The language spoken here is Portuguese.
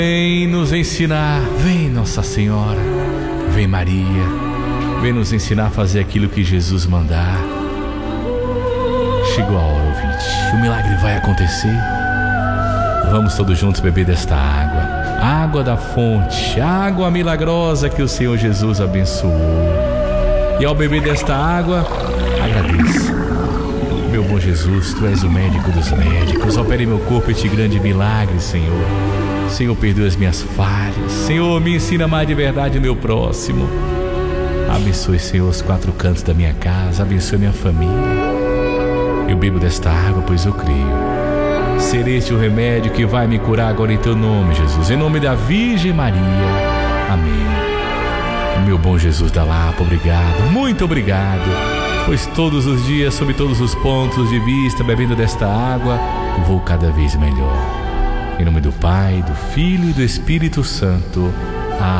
Vem nos ensinar, vem Nossa Senhora, vem Maria, vem nos ensinar a fazer aquilo que Jesus mandar. Chegou a hora, ouvinte, o milagre vai acontecer. Vamos todos juntos beber desta água, água da fonte, água milagrosa que o Senhor Jesus abençoou. E ao beber desta água, agradeça. Meu bom Jesus, Tu és o médico dos médicos, opere em meu corpo este grande milagre, Senhor. Senhor, perdoa as minhas falhas. Senhor, me ensina a amar de verdade o meu próximo. Abençoe, Senhor, os quatro cantos da minha casa. Abençoe minha família. Eu bebo desta água, pois eu creio ser este o remédio que vai me curar agora em Teu nome, Jesus. Em nome da Virgem Maria. Amém. Meu bom Jesus da Lapa, obrigado, muito obrigado. Pois todos os dias, sob todos os pontos de vista, bebendo desta água, vou cada vez melhor. Em nome do Pai, do Filho e do Espírito Santo.